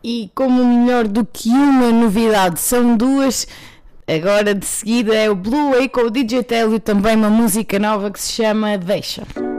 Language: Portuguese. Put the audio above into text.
E como melhor do que uma novidade são duas, agora de seguida é o Blue Way com o DJ Télio, também uma música nova que se chama Deixa.